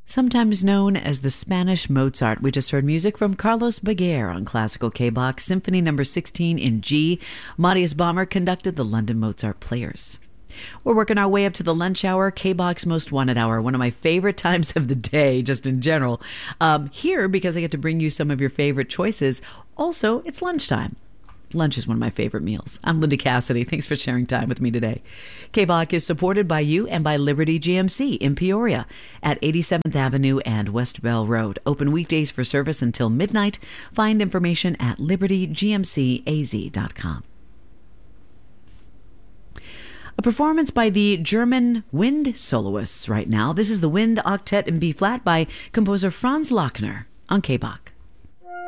Sometimes known as the Spanish Mozart, we just heard music from Carlos Baguer on classical K-Bach, Symphony No. 16 in G. Matthias Bammer conducted the London Mozart Players. We're working our way up to the lunch hour, K-Bach's Most Wanted Hour, one of my favorite times of the day, just in general. Here, because I get to bring you some of your favorite choices. Also, it's lunchtime. Lunch is one of my favorite meals. I'm Linda Cassidy. Thanks for sharing time with me today. K-Bach is supported by you and by Liberty GMC in Peoria at 87th Avenue and West Bell Road. Open weekdays for service until midnight. Find information at libertygmcaz.com. A performance by the German wind soloists right now. This is the Wind Octet in B-flat by composer Franz Lachner on K-Bach.